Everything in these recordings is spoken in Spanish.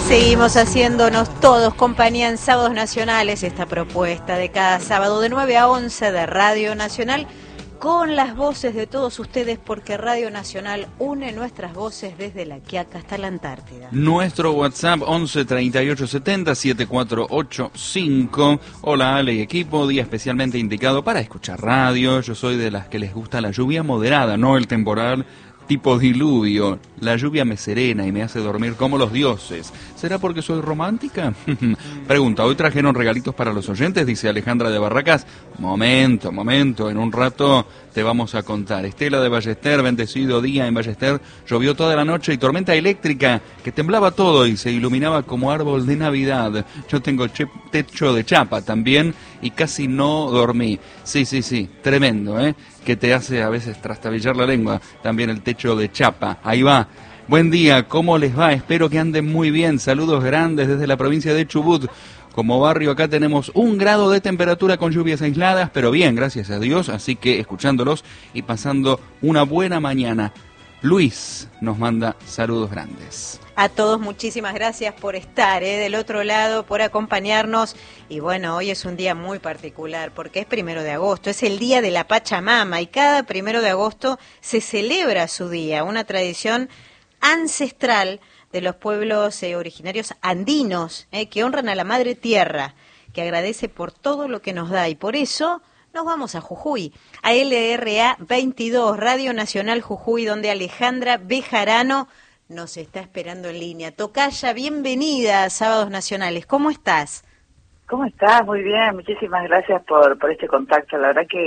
Seguimos haciéndonos todos compañía en Sábados Nacionales, esta propuesta de cada sábado de 9 a 11 de Radio Nacional, con las voces de todos ustedes, porque Radio Nacional une nuestras voces desde La Quiaca hasta la Antártida. Nuestro WhatsApp 11 38 70 7485. Hola Ale y equipo, día especialmente indicado para escuchar radio. Yo soy de las que les gusta la lluvia moderada, no el temporal tipo diluvio. La lluvia me serena y me hace dormir como los dioses. ¿Será porque soy romántica? Pregunta, ¿hoy trajeron regalitos para los oyentes? Dice Alejandra de Barracas. Momento, en un rato te vamos a contar. Estela de Ballester, bendecido día en Ballester. Llovió toda la noche y tormenta eléctrica que temblaba todo y se iluminaba como árbol de Navidad. Yo tengo techo de chapa también y casi no dormí. Sí, tremendo, que te hace a veces trastabillar la lengua, también el techo de chapa. Ahí va. Buen día, ¿cómo les va? Espero que anden muy bien. Saludos grandes desde la provincia de Chubut. Como barrio acá tenemos 1 grado de temperatura con lluvias aisladas, pero bien, gracias a Dios, así que escuchándolos y pasando una buena mañana. Luis nos manda saludos grandes. A todos muchísimas gracias por estar del otro lado, por acompañarnos. Y bueno, hoy es un día muy particular porque es 1 de agosto, es el día de la Pachamama y cada 1 de agosto se celebra su día, una tradición ancestral de los pueblos originarios andinos que honran a la Madre Tierra, que agradece por todo lo que nos da y por eso nos vamos a Jujuy, a LRA 22, Radio Nacional Jujuy, donde Alejandra Bejarano nos está esperando en línea. Tocaya, bienvenida a Sábados Nacionales. ¿Cómo estás? ¿Cómo estás? Muy bien, muchísimas gracias por este contacto. La verdad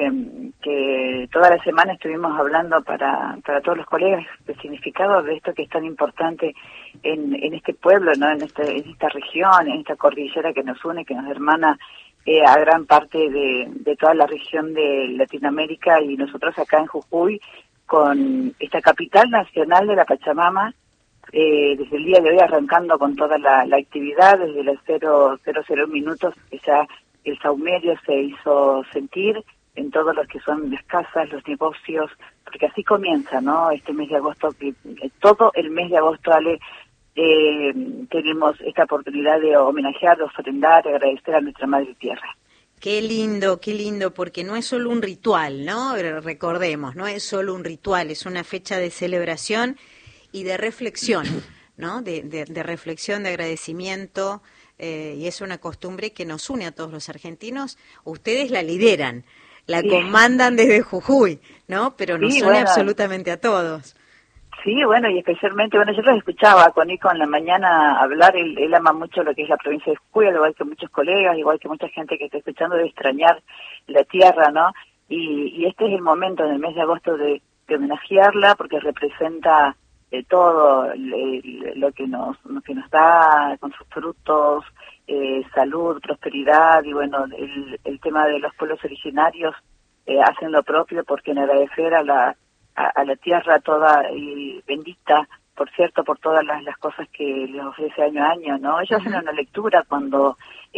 que toda la semana estuvimos hablando para todos los colegas el significado de esto que es tan importante en este pueblo, ¿no? En esta región, en esta cordillera que nos une, que nos hermana a gran parte de toda la región de Latinoamérica, y nosotros acá en Jujuy con esta capital nacional de la Pachamama, desde el día de hoy arrancando con toda la actividad, desde las 000 minutos, que ya el saumerio se hizo sentir en todos los que son las casas, los negocios, porque así comienza, ¿no? Este mes de agosto, que todo el mes de agosto, Ale, tenemos esta oportunidad de homenajear, de ofrendar, de agradecer a nuestra Madre Tierra. Qué lindo, porque no es solo un ritual, ¿no? Recordemos, no es solo un ritual, es una fecha de celebración y de reflexión, ¿no? De reflexión, de agradecimiento, y es una costumbre que nos une a todos los argentinos. Ustedes la lideran, la comandan desde Jujuy, ¿no? Pero nos une absolutamente a todos. Sí, bueno, y especialmente, yo los escuchaba con Nico en la mañana hablar, él ama mucho lo que es la provincia de Jujuy, al igual que muchos colegas, igual que mucha gente que está escuchando, de extrañar la tierra, ¿no? Y este es el momento, en el mes de agosto, de homenajearla, porque representa todo lo que nos da con sus frutos, salud, prosperidad, y bueno, el tema de los pueblos originarios hacen lo propio, porque en agradecer a la tierra toda y bendita, por cierto, por todas las cosas que les ofrece año a año, ¿no? Ellos hacen una lectura cuando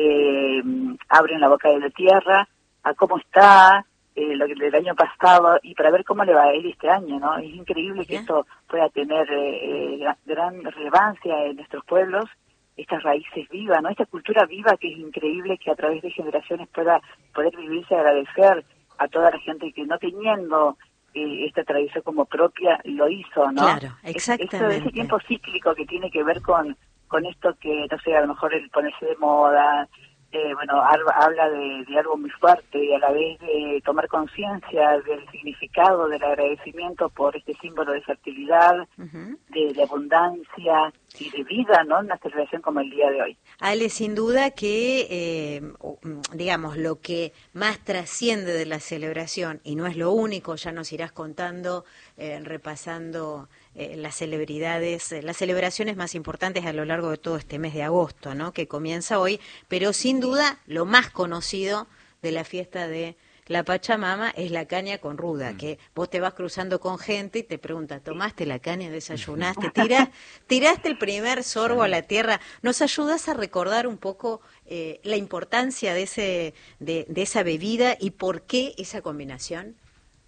abren la boca de la tierra, a cómo está, lo que del año pasado, y para ver cómo le va a él este año, ¿no? Es increíble que esto pueda tener gran relevancia en nuestros pueblos, estas raíces vivas, ¿no? Esta cultura viva que es increíble, que a través de generaciones pueda poder vivirse y agradecer a toda la gente que, no teniendo esta tradición como propia, lo hizo, ¿no? Claro, exactamente. Ese tiempo cíclico que tiene que ver con esto que, no sé, a lo mejor el ponerse de moda, habla de algo muy fuerte, y a la vez de tomar conciencia del significado del agradecimiento por este símbolo de fertilidad, de abundancia y de vida, ¿no? Una celebración como el día de hoy. Ale, sin duda que, digamos, lo que más trasciende de la celebración, y no es lo único, ya nos irás contando, repasando las celebridades, las celebraciones más importantes a lo largo de todo este mes de agosto, ¿no? Que comienza hoy, pero sin duda lo más conocido de la fiesta de la Pachamama es la caña con ruda, que vos te vas cruzando con gente y te pregunta, ¿tomaste la caña, desayunaste, tiraste el primer sorbo a la tierra? ¿Nos ayudas a recordar un poco la importancia de esa bebida y por qué esa combinación?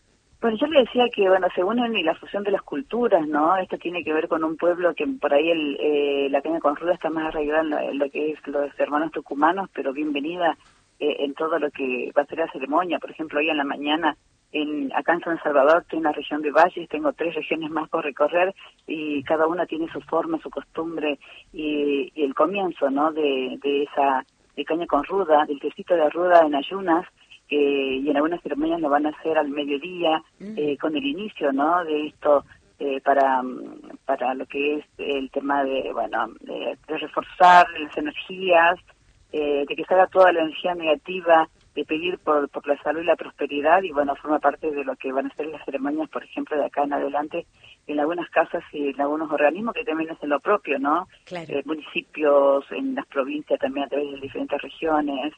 Bueno, yo le decía que, bueno, se unen y la fusión de las culturas, ¿no? Esto tiene que ver con un pueblo que por ahí la caña con ruda está más arraigada en lo que es los hermanos tucumanos, pero bienvenida en todo lo que va a ser la ceremonia. Por ejemplo, hoy en la mañana, acá en San Salvador, estoy en la región de Valles, tengo 3 regiones más por recorrer y cada una tiene su forma, su costumbre y el comienzo, ¿no? De esa de caña con ruda, del tecito de ruda en ayunas, y en algunas ceremonias lo van a hacer al mediodía, con el inicio, ¿no? De esto para lo que es el tema de, bueno, de reforzar las energías, de que salga toda la energía negativa, de pedir por la salud y la prosperidad, y bueno, forma parte de lo que van a ser las ceremonias, por ejemplo, de acá en adelante, en algunas casas y en algunos organismos que también hacen lo propio, ¿no? Claro. Municipios, en las provincias también a través de diferentes regiones.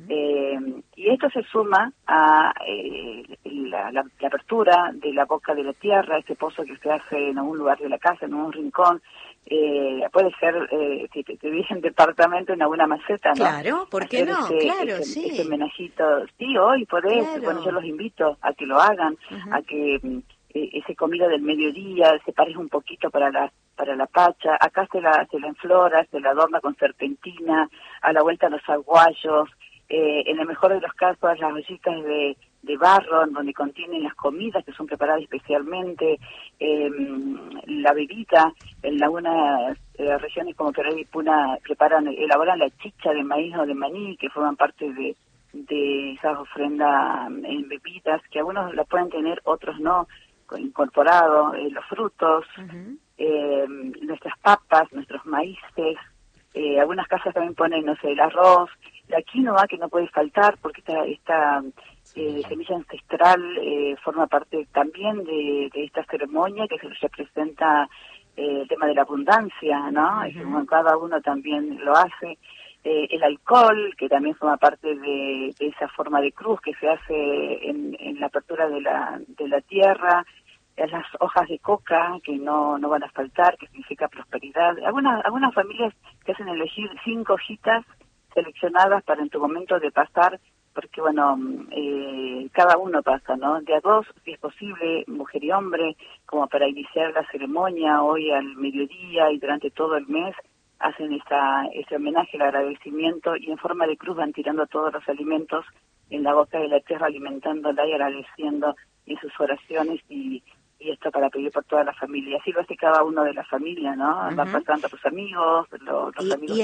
Y esto se suma a la apertura de la boca de la tierra, este pozo que se hace en algún lugar de la casa, en un rincón, puede ser, si te dicen departamento, en alguna maceta, ¿no? Claro, ¿por qué no? Claro, sí. Ese homenajito, sí, hoy podés, Claro. bueno, yo los invito a que lo hagan, a que ese comida del mediodía se pareja un poquito para la pacha, acá se la enflora, se la adorna con serpentina, a la vuelta los aguayos, en el mejor de los casos las ollitas de barro, en donde contienen las comidas que son preparadas especialmente, la bebida, en algunas regiones como Peroy y Puna elaboran la chicha de maíz o de maní, que forman parte de esas ofrendas en bebidas, que algunos la pueden tener, otros no, incorporado, los frutos, nuestras papas, nuestros maíces, algunas casas también ponen, no sé, el arroz, la quinoa, que no puede faltar, porque esta semilla ancestral forma parte también de esta ceremonia, que se representa el tema de la abundancia, ¿no? Cada uno también lo hace. El alcohol, que también forma parte de esa forma de cruz que se hace en la apertura de la tierra. Las hojas de coca, que no van a faltar, que significa prosperidad. Algunas familias te hacen elegir 5 hojitas seleccionadas para en tu momento de pasar, porque bueno, cada uno pasa, ¿no? De a 2, si es posible, mujer y hombre, como para iniciar la ceremonia hoy al mediodía y durante todo el mes, hacen ese homenaje, el agradecimiento, y en forma de cruz van tirando todos los alimentos en la boca de la tierra, alimentándola y agradeciendo en sus oraciones y esto para pedir por toda la familia. Así lo hace cada uno de la familia, ¿no? Va pasando a sus amigos, los amigos